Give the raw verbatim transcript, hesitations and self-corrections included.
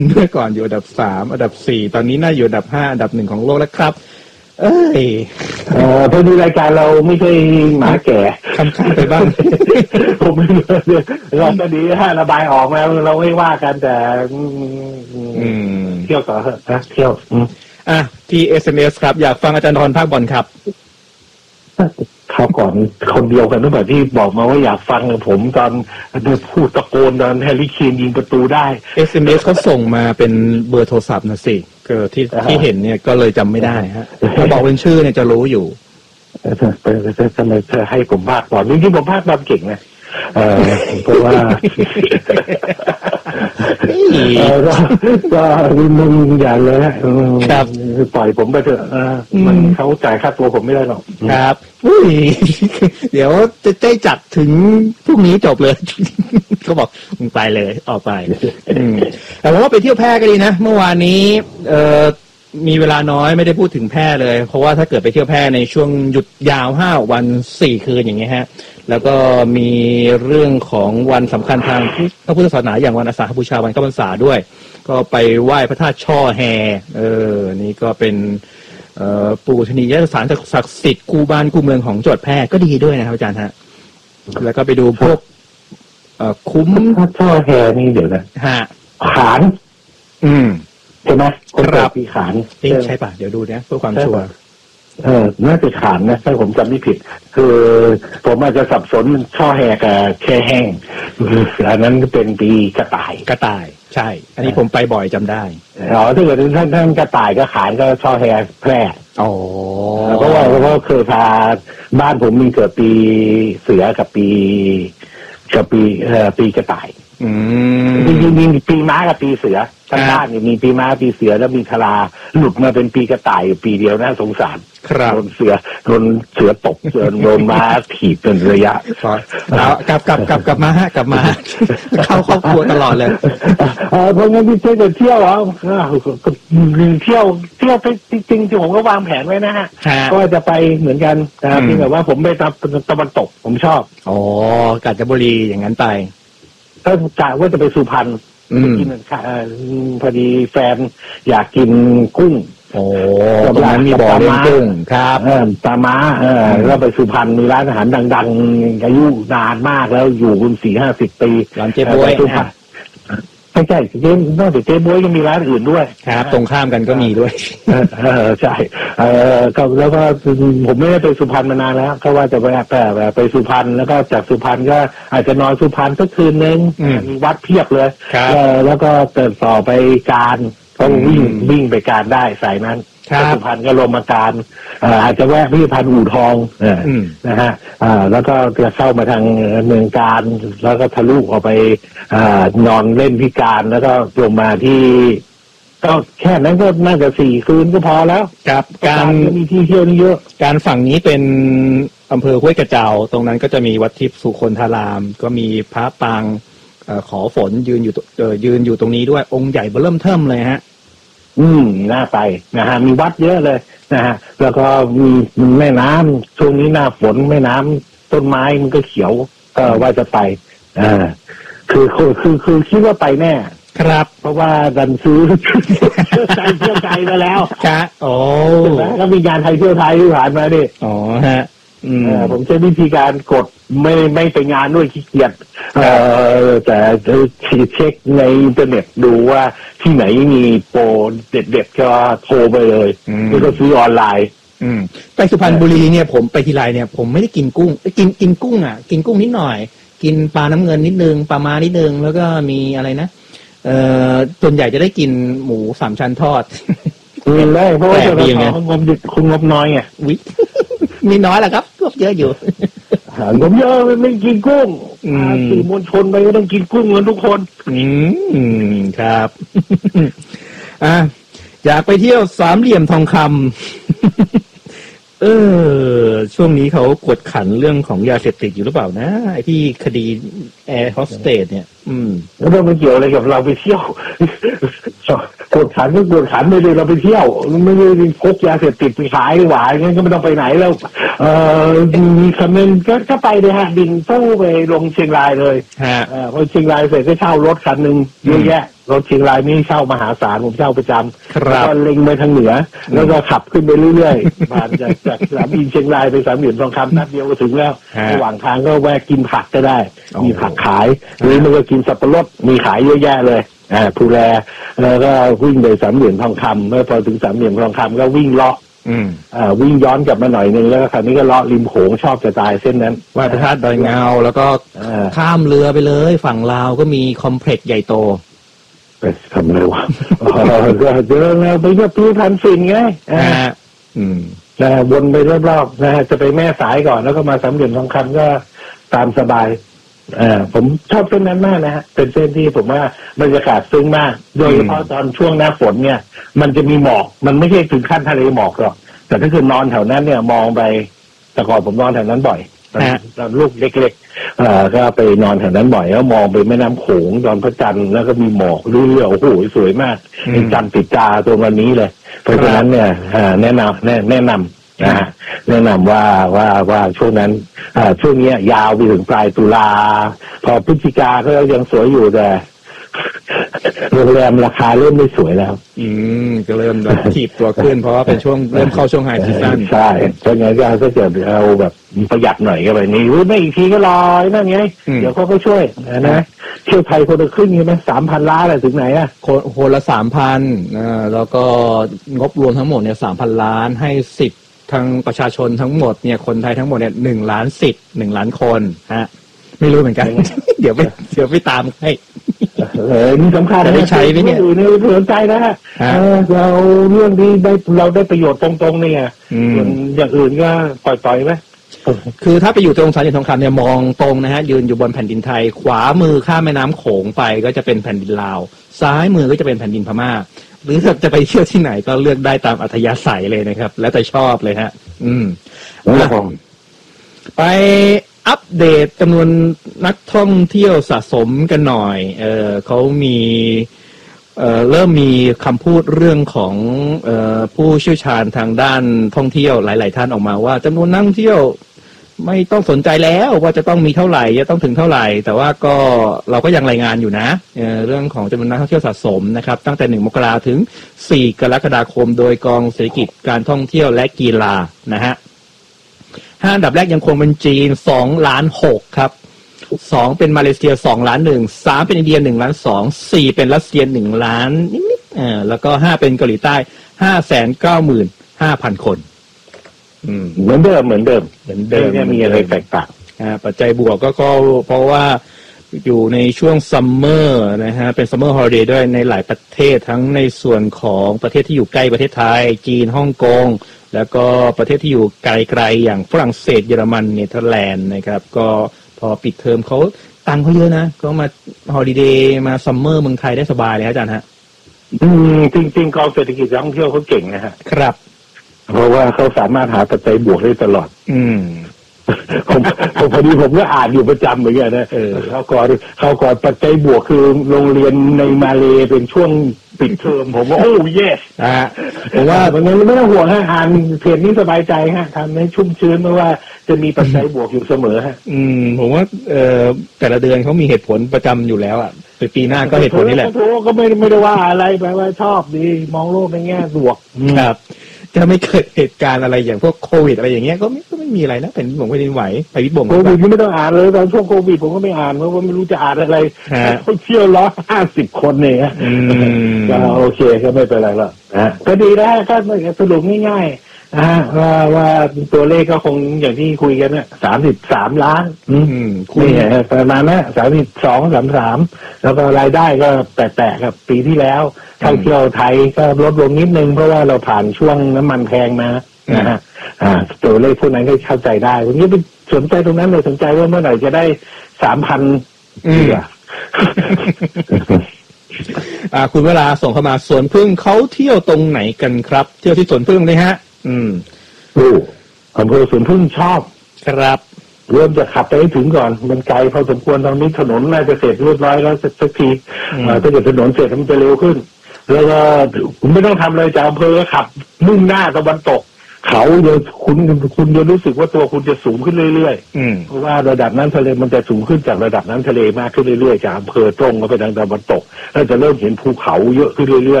เมื่อก่อนอยู่อันดับสามอันดับสี่ตอนนี้น่าอยู่อันดับห้าอันดับหนึ่งของโลกแล้วครับเอ้ยเออพอดีรายการเราไม่ใช่หมาแก่คำข้ามไปบ้างผมไม่เราก็ดีถ้าระบายออกมาเราไม่ว่ากันแต่เที่ยวต่อนะเที่ยวอ่ะที่ เอส เอ็ม เอส ครับอยากฟังอาจารย์ธรภาคบอลครับเขาก่อนคนเดียวกันตั้งแต่ที่บอกมาว่าอยากฟังผมตอนพูดตะโกนตอนแฮร์รี่เคนยิงประตูได้เอส เอ็ม เอส เขาส่งมาเป็นเบอร์โทรศัพท์นะสิก็ที่ที่เห็นเนี่ยก็เลยจำไม่ได้ฮะถ้าบอกเป็นชื่อเนี่ยจะรู้อยู่ทำไมเธอให้ผมพากก่อนจริงๆผมพากบอลเก่งนะเออเพราะว่าก็มึงอย่างเลยนะครับปล่อยผมไปเถอะมันเขาจ่ายค่าตัวผมไม่ได้หรอกครับอุ้ยเดี๋ยวจะได้จัดถึงพรุ่งนี้จบเลยเขาบอกมึงไปเลยออกไปแต่ว่าไปเที่ยวแพร่ก็ดีนะเมื่อวานนี้เอ่อมีเวลาน้อยไม่ได้พูดถึงแพร่เลยเพราะว่าถ้าเกิดไปเที่ยวแพร่ในช่วงหยุดยาวห้าวันสี่คืนอย่างเงี้ยฮะแล้วก็มีเรื่องของวันสำคัญทางพระพุทธศาสนาอย่างวันอาสาฬหบูชาวันเข้าพรรษาด้วยก็ไปไหว้พระธาตุช่อแฮเออนี่ก็เป็นเอ่อปูชนียสถานศักดิ์สิทธิ์คู่บ้านคู่เมืองของจังหวัดแพร่ก็ดีด้วยนะครับอาจารย์ฮะแล้วก็ไปดูพวกเอ่อคุ้มช่อแฮนี่เดี๋ยวนะฮะขานอืมใช่ไหมครับปีขานใช่ป่ะเดี๋ยวดูนะเพื่อความชัวร์เออน่าจะขานนะถ้าผมจำไม่ผิดคือผมอาจจะสับสนช่อแฮกับแช่แห้งอันนั้นเป็นปีกระต่ายกระต่ายใช่อันนี้ผมไปบ่อยจำได้อ๋อถ้าเกิดท่านท่านกระต่ายก็ขานก็ช่อแฮแพร่อ๋อเพราะว่าเพราะว่าเคยพาบ้านผมมีเกิดปีเสือกับปีกับปีเอ่อปีกระต่ายอืมมีมีปีม้ากับปีเสือทางบ้านเนี่ยมีปีม้าปีเสือแล้วมีคลาหลุดมาเป็นปีกระต่ายปีเดียวน่าสงสารโดนเสือโดนเสือตบโดนม้าถีบเป็นระยะแล้วกลับกลับกลับกลับมาฮะกลับมาเข้าครอบครัวตลอดเลยเออเพราะงั้นพี่เจ๊จะเที่ยวเหรอเที่ยวเที่ยวไปจริงๆผมก็วางแผนไว้นะฮะก็จะไปเหมือนกันนะครับที่แบบว่าผมไปตะวันตกผมชอบอ๋อกาญจนบุรีอย่างนั้นไปถ้ากะว่าจะไปสุพรรณกินพอดีแฟนอยากกินกุ้งโอ้ตรงนั้นมีบ่อเลี้ยงกุ้งครับปลาม้าเออแล้วไปสุพรรณมีร้านอาหารดังๆอายุนานมากแล้วอยู่คุณสี่ห้าสิบปีร้านเจ๊บ๊วยไม่ใช่เจ๊นอกจากเจ๊บ๊วยยังมีร้านอื่นด้วยครับตรงข้ามกันก็มีด้วยเออใช่เออก็แล้วก็ผมไม่ได้ไปสุพรรณมานานแล้วก็ว่าจะไปแต่ไปสุพรรณแล้วก็จากสุพรรณก็อาจจะนอนสุพรรณสักคืนนึงมีวัดเพียบเลยแล้วก็เติมต่อไปการก็วิ่งวิ่งไปการได้สายนั้นสุพรรณก็ลงมาการอาจจะแวะพิพิธภัณฑ์อู่ทองนะฮะแล้วก็จะเข้ามาทางเมืองการแล้วก็ทะลุออกไปนอนเล่นพิการแล้วก็ลงมาที่ก็แค่นั้นก็น่าจะสี่คืนก็พอแล้วครับการมีที่เที่ยวนี่เยอะการฝั่งนี้เป็นอำเภอห้วยกระเจ้าตรงนั้นก็จะมีวัดทิพย์สุคนธารามก็มีพระปางขอฝนยืนอยู่ยืนอยู่ตรงนี้ด้วยองค์ใหญ่เบ้อเริ่มเทิ่มเลยฮะอืมน่าไปนะฮะมีวัดเยอะเลยนะฮะแล้วก็มีแม่น้ำช่วงนี้หน้าฝนแม่น้ำต้นไม้มันก็เขียวก็ว่าจะไปอ่าคือคือคือคือคิดว่าไปแน่ครับเพราะว่าดันซื้อใจเที่ยวไทยมาแล้วครับโอ้แล้วมีงานไทยเที่ยวไทยที่ผ่านมาดิอ๋อฮะอืมผมใช้วิธีการกดไม่ไม่ไปงานด้วยขี้เกียจเอ่อแต่เช็คในอินเทอร์เน็ตดูว่าที่ไหนมีโปรเด็ดๆก็โทรไปเลยแล้วก็ซื้อออนไลน์อืมไปสุพรรณบุรีเนี่ยผมไปทีไรเนี่ยผมไม่ได้กินกุ้งกินกินกุ้งอ่ะกินกุ้งนิดหน่อยกินปลาน้ำเงินนิดนึงปลามานิดนึงแล้วก็มีอะไรนะเอ่อส่วนใหญ่จะได้กินหมูสามชั้นทอดกินได้เพราะว่าจะเป็นของงบดิบคุณงบน้อยไงวิมีน้อยแหละครับก็เยอะอยู่ผมเยอะไม่กินกุ้งสื่อมวลชนไปก็ต้องกินกุ้งกันทุกคนอืมครับอ่ะอยากไปเที่ยวสามเหลี่ยมทองคำเออช่วงนี้เขากดขันเรื่องของยาเสพติดอยู่หรือเปล่านะไอ้ที่คดีแอร์โฮสเตสเนี่ยอืมแล้วมันเกี่ยวอะไรกับเราไปเที่ยวกดขันก็กดขันไม่ได้เราไปเที่ยวไม่ได้พกยาเสพติดไปขายหวานงั้นก็ไม่ต้องไปไหนแล้วเออมีคำนึงก็ก็ไปเลยฮะบินตู้ไปลงเชียงรายเลยฮะพอเชียงรายเสร็จก็เช่ารถคันนึงเยอะแยะรถเชียงรายนี่เช่ามหาศาลผมเช่าประจำครับแล้วก็เล็งไปทางเหนือแล้วก็ขับขึ้นไปเรื่อยๆ ผ่านจากจากสนามบินเชียงรายไปสามเหลี่ยมทองคำนัดเดียวก็ถึงแล้วระหว่างทางก็แวะกินผักก็ได้มีผักขายหรือมันก็กินสับปะรดมีขายเยอะแยะเลยอ่าภูแลแล้วก็วิ่งไปสามเหลี่ยมทองคำเมื่อพอถึงสามเหลี่ยมทองคำก็วิ่งเลาะอืมอ่าวิ่งย้อนกลับมาหน่อยนึงแล้วคราวนี้ก็เลาะริมโขงชอบจะตายเส้นนั้นไหว้พระธาตุดอยเงาแล้วก็ข้ามเรือไปเลยฝั่งลาวก็มีคอมเพล็กซ์ใหญ่โตไปทำอะไรวะก็เจอแล้วไปก็ปีพันสินไงอ่าอืมนะวนไปรอบๆนะฮะจะไปแม่สายก่อนแล้วก็มาสามเหลี่ยมทองคำก็ตามสบายอ่าผมชอบเส้นนั้นมากนะฮะเป็นเส้นที่ผมว่าบรรยากาศซึ้งมากโดยเฉพาะตอนช่วงหน้าฝนเนี่ยมันจะมีหมอกมันไม่ใช่ถึงขั้นทะเลหมอกหรอกแต่ถ้าคือนอนแถวนั้นเนี่ยมองไปแต่ก่อนผมนอนแถวนั้นบ่อยตอนลูกเล็กๆอ่าก็ไปนอนแถวนั้นบ่อยแล้วมองไปแม่น้ำโขงตอนพระจันทร์แล้วก็มีหมอกเรื่อยๆโอ้โหสวยมากเป็นจันทร์ติดตาตัววันนี้เลยเพราะฉะนั้นเนี่ยแนะนำแนะนำนะฮะแนะนำว่าว่าว่าช่วงนั้นช่วงนี้ยาวไปถึงปลายตุลาพอพฤศจิกาก็ยังสวยอยู่แต่โรงแรมราคาเริ่มไม่สวยแล้วอืมก็เริ่มแบบถีบตัวขึ้นเพราะว่าเป็นช่วงเริ่มเข้าช่วงไฮซีซั่นใช่เพราะงั้นก็ถ้าเกิดเอาแบบประหยัดหน่อยก็ไปนี่ไม่อีกทีก็ลอยนั่นไงเดี๋ยวเขาก็ช่วยนะเที่ยวไทยคนละครึ่งใช่ไหมสามพันล้านอะไรถึงไหนอ่ะคนละสามพันนะแล้วก็งบรวมทั้งหมดเนี่ยสามพันล้านให้สิบทางประชาชนทั้งหมดเนี่ยคนไทยทั้งหมดเนี่ยหนึ่งล้านสิบหนึ่งล้านคนฮะไม่รู้เหมือนกันเดี๋ยวไปเดี๋ยวไปตามให้เออนี่สำคัญจะได้ใช้ไหมเนี่ยอยู่ในสนใจนะฮะเราเรื่องที่ได้เราได้ประโยชน์ตรงๆเนี่ยส่วนอย่างอื่นก็ปล่อยๆไหมคือถ้าไปอยู่ตรงสามเหลี่ยมทองคำเนี่ยมองตรงนะฮะยืนอยู่บนแผ่นดินไทยขวามือข้ามแม่น้ำโขงไปก็จะเป็นแผ่นดินลาวซ้ายมือก็จะเป็นแผ่นดินพม่าหรือจะไปเที่ยวที่ไหนก็เลือกได้ตามอัธยาศัยเลยนะครับแล้วแต่ชอบเลยฮะอืมไปอัปเดตจำนวนนักท่องเที่ยวสะสมกันหน่อยเออเขามีเอ่อเริ่มมีคำพูดเรื่องของเอ่อผู้เชี่ยวชาญทางด้านท่องเที่ยวหลายๆท่านออกมาว่าจำนวนนักท่องเที่ยวไม่ต้องสนใจแล้วว่าจะต้องมีเท่าไหร่จะต้องถึงเท่าไหร่แต่ว่าก็เราก็ยังรายงานอยู่นะ เอ่อเรื่องของจำนวนนักท่องเที่ยวสะสมนะครับตั้งแต่หนึ่งมกราถึงสี่กรกฎาคมโดยกองเศรษฐกิจการท่องเที่ยวและกีฬานะฮะห้าอันดับแรกยังคงเป็นจีนสองล้านหกครับสองเป็นมาเลเซียสองล้านหนึ่งสามเป็นอินเดียหนึ่งล้านสองสี่เป็นรัสเซียหนึ่งล้านนิดๆอ่าแล้วก็ห้าเป็นเกาหลีใต้ห้าแสนเก้าหมื่นห้าพันคนอืมเหมือนเดิมเหมือนเดิมเหมือนเดิมไม่มีอะไรแตกต่างอ่าปัจจัยบวกก็ก็เพราะว่าอยู่ในช่วงซัมเมอร์นะฮะเป็นซัมเมอร์ฮอลิเดย์ด้วยในหลายประเทศทั้งในส่วนของประเทศที่อยู่ใกล้ประเทศไทยจีนฮ่องกงแล้วก็ประเทศที่อยู่ไกลๆอย่างฝรั่งเศสเยอรมันเนเธอร์แลนด์นะครับก็พอปิดเทอมเขาตังค์เขาเยอะนะก็มาฮอลิเดย์มาซัมเมอร์เมืองไทยได้สบายเลยอาจารย์ฮะอืมจริงๆกองเศรษฐกิจท่องเที่ยวเขาเก่งนะฮะครับเพราะว่าเขาสามารถหาปัจจัยบวกได้ตลอดอืมผมผมพอดีผมก็อ่านอยู่ประจำเหมือนกันนะเออเขาก่อนเขาก่อนปัจจัยบวกคือโรงเรียนในมาเลเป็นช่วงปิดเทอมผมว่าโอ้เยสอ่าผมว่าวันนี้ไม่ต้องห่วงฮะอ่านเพจนี้สบายใจฮะทำให้ชุ่มชื้นเพราะว่าจะมีปัจจัยบวกอยู่เสมอฮะอืมผมว่าเอ่อแต่ละเดือนเขามีเหตุผลประจำอยู่แล้วอ่ะปีหน้าก็เหตุผลนี้แหละก็ไม่ไม่ได้ว่าอะไรแปลว่าชอบดีมองโลกในแง่บวกครับจะไม่เกิดเหตุการณ์อะไรอย่างพวกโควิดอะไรอย่างเงี้ยก็ไม่ก็ไม่มีอะไรนะเป็นบ่งไม่ดินไหวไปวิบ่งโควิดไม่ต้องอ่านเลยตอนช่วงโควิดผมก็ไม่อ่านเพราะว่าไม่รู้จะอ่านอะไรเขาเชี่ยวร้อยห้าสิบคนเนี่ยก็โอเคก็ไม่เป็นไรหรอกนะก็ดีนะก็สรุปง่ายๆนะว่าว่าตัวเลขก็คงอย่างที่คุยกันเนี่ยสามสิบสามล้านนี่ประมาณนั้นสามสิบสองสามสามแล้วก็รายได้ก็แตกๆกับปีที่แล้วท่องเที่ยวไทยก็ลดลงนิดนึงเพราะว่าเราผ่านช่วงน้ำมันแพงมานะฮะอ่าตัวเลขพวกนั้นก็เข้าใจได้วันนี้ไปสนใจตรงนั้นเลยสนใจว่าเมื่อไหร่จะได้สามพันอืมอ่าคุณเวลาส่งเข้ามาสวนพึ่งเขาเที่ยวตรงไหนกันครับเที่ยวที่สวนพึ่งเลยฮะอืมโอ้อำเภอสวนพึ่งชอบครับเริ่มจะขับไปให้ถึงก่อนมันไกลพอสมควรตอนนี้ถนนน่าจะเสร็จเรียบร้อยแล้วสักทีถ้าเกิดถนนเสร็จมันจะเร็วขึ้นแล้วก็ผมไม่ต้องทำเลยจากอำเภอขับมุ่งหน้าตะวันตกเขาเดี๋ยวคุณคุณจะรู้สึกว่าตัวคุณจะสูงขึ้นเรื่อยๆเพราะว่าระดับน้ำทะเลมันจะสูงขึ้นจากระดับน้ำทะเลมากขึ้นเรื่อยๆจากอำเภอตรงก็ไปทางตะวันตกแล้วจะเริ่มเห็นภูเขาเยอะขึ้นเรื่อยๆ